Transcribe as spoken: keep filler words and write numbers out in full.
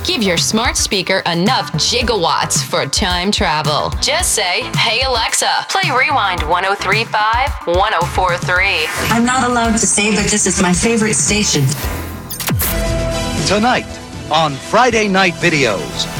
Give your smart speaker enough gigawatts for time travel. Just say, "Hey Alexa, play Rewind one oh three point five, one oh four point three. I'm not allowed to say, but this is my favorite station. Tonight on Friday Night Videos,